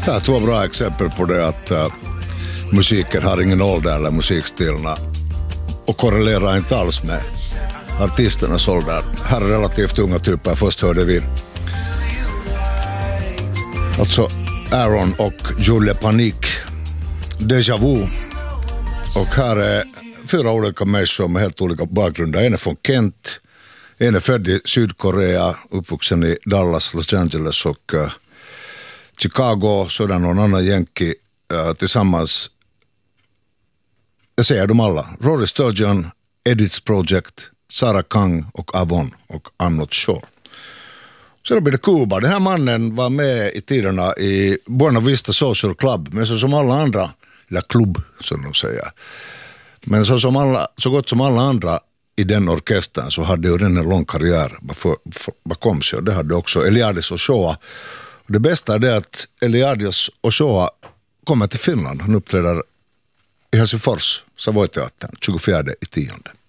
Det är två bra exempel på det att musiken har ingen ålder eller musikstilarna och korrelerar inte alls med artisternas ålder. Här är relativt unga typer. Först hörde vi alltså Aaron och Julia Panik, Deja Vu. Och här är 4 olika människor med helt olika bakgrunder. En är från Kent, en är född i Sydkorea, uppvuxen i Dallas, Los Angeles och Chicago, sådan någon annan jänki tillsammans. Jag säger dem alla. Rory Sturgeon, Edith's Project, Sarah Kang och Avon och I'm Not Sure. Så då blir det Kuba. Den här mannen var med i tiderna i Buena Vista Social Club, men så som alla andra, eller klubb som de säger. Men så gott som alla andra i den orkestern så hade ju den en lång karriär bakom sig. Och det hade också Eliades Ochoa. Och det bästa är det att Eliades Ochoa kommer till Finland. Han uppträder i Helsingfors, Savoy-teatern, 24/10.